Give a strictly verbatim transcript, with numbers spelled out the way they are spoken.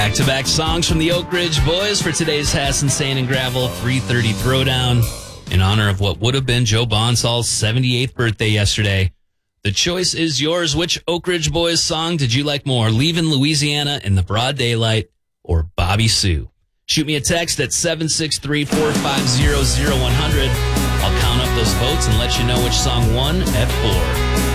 Back-to-back songs from the Oak Ridge Boys for today's Hassan Sand and Gravel three thirty Throwdown in honor of what would have been Joe Bonsal's seventy-eighth birthday yesterday. The choice is yours. Which Oak Ridge Boys song did you like more? Leaving Louisiana in the Broad Daylight or Bobby Sue? Shoot me a text at seven six three, four five zero, zero one zero zero. I'll count up those votes and let you know which song won at four.